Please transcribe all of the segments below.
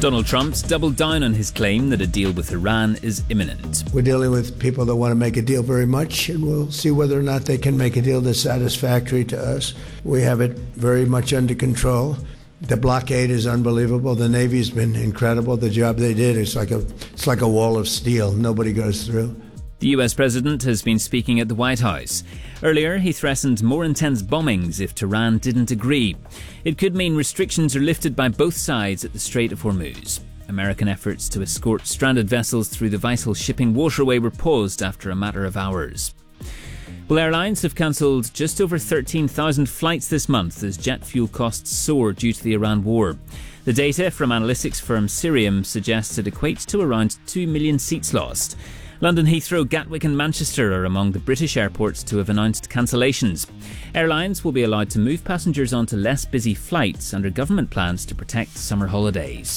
Donald Trump's doubled down on his claim that a deal with Iran is imminent. We're dealing with people that want to make a deal very much, and we'll see whether or not they can make a deal that's satisfactory to us. We have it very much under control. The blockade is unbelievable. The Navy's been incredible. The job they did is like a wall of steel. Nobody goes through. The US president has been speaking at the White House. Earlier, he threatened more intense bombings if Tehran didn't agree. It could mean restrictions are lifted by both sides at the Strait of Hormuz. American efforts to escort stranded vessels through the vital shipping waterway were paused after a matter of hours. Well, airlines have cancelled just over 13,000 flights this month as jet fuel costs soar due to the Iran war. The data from analytics firm Cirium suggests it equates to around 2 million seats lost. London Heathrow, Gatwick and Manchester are among the British airports to have announced cancellations. Airlines will be allowed to move passengers onto less busy flights under government plans to protect summer holidays.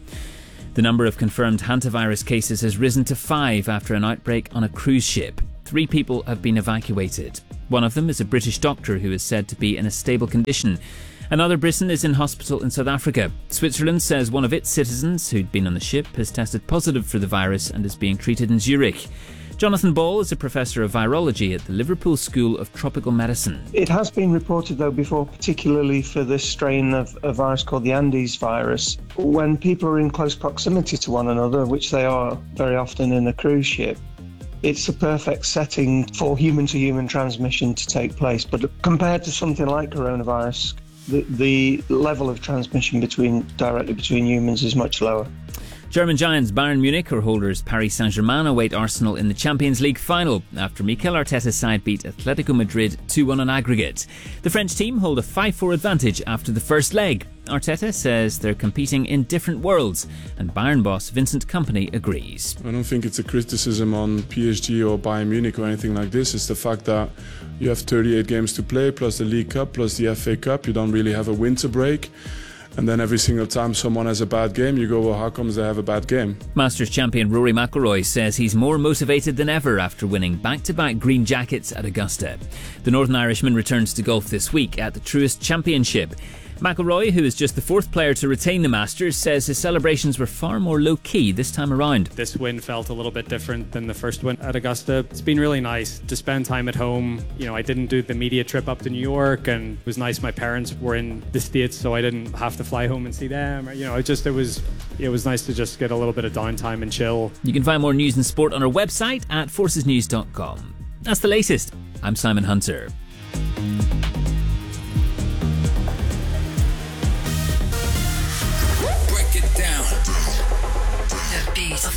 The number of confirmed hantavirus cases has risen to 5 after an outbreak on a cruise ship. 3 people have been evacuated. One of them is a British doctor who is said to be in a stable condition. Another Briton is in hospital in South Africa. Switzerland says one of its citizens who'd been on the ship has tested positive for the virus and is being treated in Zurich. Jonathan Ball is a professor of virology at the Liverpool School of Tropical Medicine. It has been reported, though, before, particularly for this strain of a virus called the Andes virus, when people are in close proximity to one another, which they are very often in a cruise ship. It's a perfect setting for human-to-human transmission to take place. But compared to something like coronavirus, the level of transmission directly between humans is much lower. German giants Bayern Munich or holders Paris Saint-Germain await Arsenal in the Champions League final after Mikel Arteta's side beat Atletico Madrid 2-1 on aggregate. The French team hold a 5-4 advantage after the first leg. Arteta says they're competing in different worlds, and Bayern boss Vincent Kompany agrees. I don't think it's a criticism on PSG or Bayern Munich or anything like this. It's the fact that you have 38 games to play, plus the League Cup, plus the FA Cup. You don't really have a winter break. And then every single time someone has a bad game, you go, well, how comes they have a bad game? Masters champion Rory McIlroy says he's more motivated than ever after winning back-to-back green jackets at Augusta. The Northern Irishman returns to golf this week at the Truist Championship. McIlroy, who is just the 4th player to retain the Masters, says his celebrations were far more low-key this time around. This win felt a little bit different than the first win at Augusta. It's been really nice to spend time at home. You know, I didn't do the media trip up to New York, and it was nice my parents were in the States, so I didn't have to fly home and see them. You know, it was nice to just get a little bit of downtime and chill. You can find more news and sport on our website at forcesnews.com. That's the latest. I'm Simon Hunter. The beat of